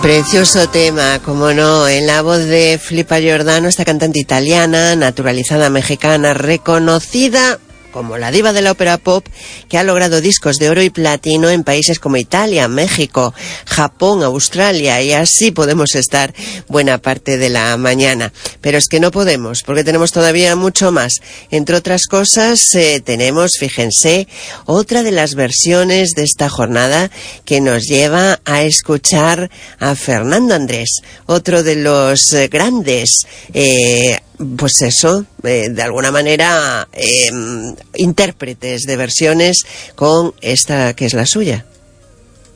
Precioso tema, como no, en la voz de Filipa Giordano, esta cantante italiana, naturalizada mexicana, reconocida como la diva de la ópera pop, que ha logrado discos de oro y platino en países como Italia, México, Japón, Australia, y así podemos estar buena parte de la mañana. Pero es que no podemos, porque tenemos todavía mucho más. Entre otras cosas, tenemos, fíjense, otra de las versiones de esta jornada que nos lleva a escuchar a Fernando Andrés, otro de los grandes pues eso, de alguna manera intérpretes de versiones, con esta que es la suya.